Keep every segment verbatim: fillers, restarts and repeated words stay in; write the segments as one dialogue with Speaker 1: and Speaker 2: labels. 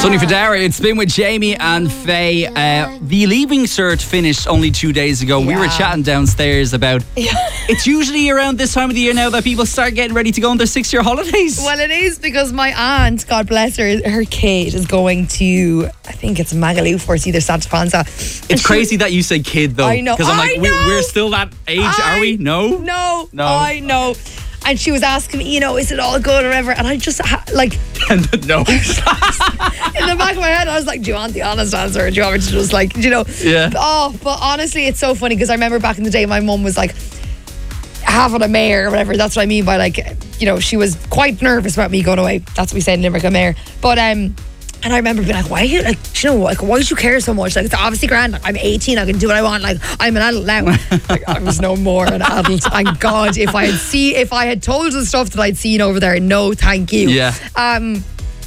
Speaker 1: Sunny Federa, it's been with Jamie and Faye. Uh, the Leaving Cert finished only two days ago.
Speaker 2: Yeah.
Speaker 1: We were chatting downstairs about
Speaker 2: Yeah.
Speaker 1: it's usually around this time of the year now that people start getting ready to go on their six-year holidays.
Speaker 2: Well, it is because my aunt, God bless her, her kid is going to, I think it's Magaluf or it's either Santa Panza.
Speaker 1: It's crazy that you say kid though.
Speaker 2: I know.
Speaker 1: Because I'm like,
Speaker 2: I
Speaker 1: we're,
Speaker 2: know.
Speaker 1: we're still that age,
Speaker 2: I
Speaker 1: are we? No?
Speaker 2: No.
Speaker 1: No.
Speaker 2: I know. And she was asking me, you know, is it all good or whatever? And I just, ha- like,
Speaker 1: No.
Speaker 2: in the back of my head, I was like, do you want the honest answer? Or do you want me to just, like, you know?
Speaker 1: Yeah.
Speaker 2: Oh, but honestly, it's so funny because I remember back in the day, my mum was like, having a mare or whatever. That's what I mean by, like, you know, she was quite nervous about me going away. That's what we say in Limerick, a mare. But, um, and I remember being like, why, you, like, do you know, like, why do you care so much? Like, it's obviously grand. Like, I'm eighteen, I can do what I want. Like, I'm an adult now. Like, I was no more an adult. Thank God. If I had see, if I had told the stuff that I'd seen over there, no, thank you.
Speaker 1: Yeah.
Speaker 2: Um,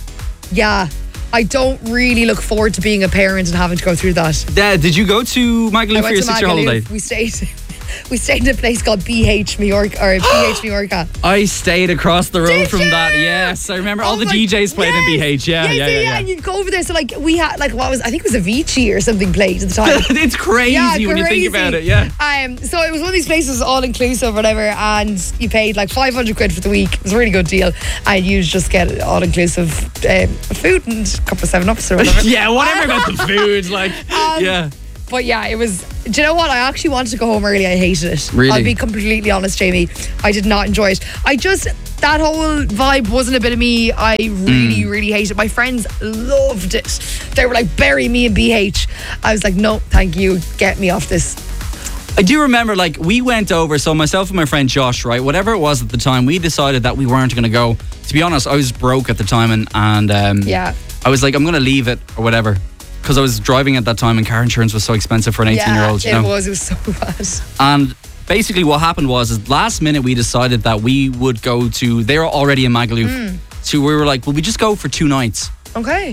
Speaker 2: yeah. I don't really look forward to being a parent and having to go through that.
Speaker 1: Dad, did you go to
Speaker 2: I
Speaker 1: Magaluf for
Speaker 2: went
Speaker 1: your
Speaker 2: to
Speaker 1: six-year
Speaker 2: Magaluf.
Speaker 1: holiday?
Speaker 2: We stayed. We stayed in a place called B H Majorca or B H Majorca.
Speaker 1: I stayed across the road
Speaker 2: Did
Speaker 1: from
Speaker 2: you?
Speaker 1: that. Yes, I remember all
Speaker 2: Oh
Speaker 1: the
Speaker 2: my-
Speaker 1: D Js played in
Speaker 2: yes.
Speaker 1: B H. Yeah,
Speaker 2: yes,
Speaker 1: yeah, yeah. yeah.
Speaker 2: And you'd go over there. So like we had like what was I think it was Avicii or something played at the time.
Speaker 1: It's crazy
Speaker 2: Yeah,
Speaker 1: when you think
Speaker 2: crazy.
Speaker 1: about it. Yeah.
Speaker 2: Um. So it was one of these places all inclusive, whatever, and you paid like five hundred quid for the week. It was a really good deal, and you just get all inclusive um, food and a couple of seven ups or whatever.
Speaker 1: Yeah, whatever about the food, like,
Speaker 2: Um,
Speaker 1: yeah.
Speaker 2: But yeah, it was. Do you know what? I actually wanted to go home early. I hated it.
Speaker 1: Really?
Speaker 2: I'll be completely honest, Jamie. I did not enjoy it. I just that whole vibe wasn't a bit of me. I really,
Speaker 1: Mm.
Speaker 2: really hated it. My friends loved it. They were like, bury me in B H. I was like, no, thank you. Get me off this.
Speaker 1: I do remember, like, we went over, so myself and my friend Josh, right, whatever it was at the time, we decided that we weren't going to go. To be honest, I was broke at the time, and, and um,
Speaker 2: Yeah.
Speaker 1: I was like, I'm going to leave it or whatever. Because I was driving at that time and car insurance was so expensive for an eighteen-year-old,
Speaker 2: yeah,
Speaker 1: you know.
Speaker 2: it was. It was so bad.
Speaker 1: And basically what happened was, is last minute we decided that we would go to, they were already in Magaluf.
Speaker 2: Mm.
Speaker 1: So we were like, well, we just go for two nights.
Speaker 2: Okay.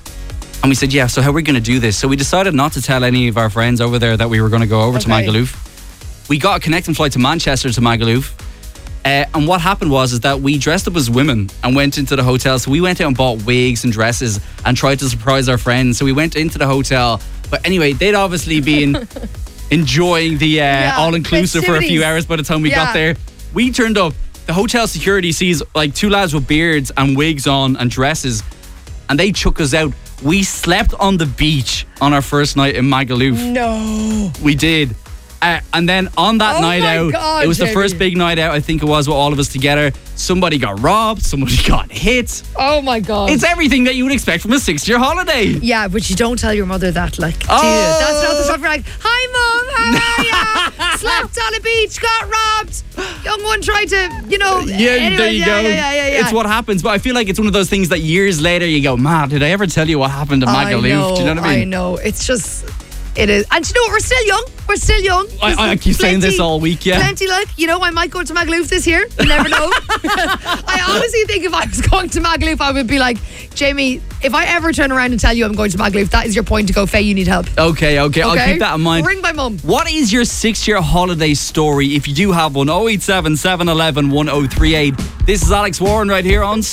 Speaker 1: And we said, yeah, so how are we going to do this? So we decided not to tell any of our friends over there that we were going to go over to
Speaker 2: Okay.
Speaker 1: Magaluf. We got a connecting flight to Manchester to Magaluf. Uh, and what happened was is that we dressed up as women and went into the hotel. So we went out and bought wigs and dresses and tried to surprise our friends. So we went into the hotel. But anyway, they'd obviously been enjoying the uh,
Speaker 2: Yeah,
Speaker 1: all-inclusive for a few
Speaker 2: festivities.
Speaker 1: hours by the time we
Speaker 2: Yeah.
Speaker 1: got there. We turned up. The hotel security sees like two lads with beards and wigs on and dresses. And they chuck us out. We slept on the beach on our first night in Magaluf.
Speaker 2: No.
Speaker 1: We did. Uh, and then on that
Speaker 2: Oh
Speaker 1: night
Speaker 2: my
Speaker 1: out,
Speaker 2: God,
Speaker 1: it was the
Speaker 2: Jamie.
Speaker 1: first big night out, I think it was, with all of us together. Somebody got robbed, somebody got hit.
Speaker 2: Oh my God.
Speaker 1: It's everything that you would expect from a six-year holiday.
Speaker 2: Yeah, but you don't tell your mother that, like, do
Speaker 1: Oh.
Speaker 2: you? That's not the stuff you're like, hi, Mum, how are ya? Slept on a beach, got robbed. Young one tried to, you know.
Speaker 1: Yeah,
Speaker 2: anyway,
Speaker 1: there you
Speaker 2: yeah,
Speaker 1: go.
Speaker 2: Yeah, yeah, yeah, yeah.
Speaker 1: It's what happens. But I feel like it's one of those things that years later you go, man, did I ever tell you what happened to
Speaker 2: I
Speaker 1: Magaluf?
Speaker 2: know,
Speaker 1: Do you know what I mean?
Speaker 2: I know. It's just, it is. And you know what? We're still young. We're still young.
Speaker 1: I, I keep saying this all week, yeah.
Speaker 2: Plenty, like, you know, I might go to Magaluf this year. You never know. I honestly think if I was going to Magaluf, I would be like, Jamie, if I ever turn around and tell you I'm going to Magaluf, that is your point to go, Faye, you need help.
Speaker 1: Okay, okay, I'll
Speaker 2: Okay?
Speaker 1: keep that in mind.
Speaker 2: Ring my mum.
Speaker 1: What is your six-year holiday story? If you do have one, oh eight seven, seven one one, one oh three eight. This is Alex Warren right here on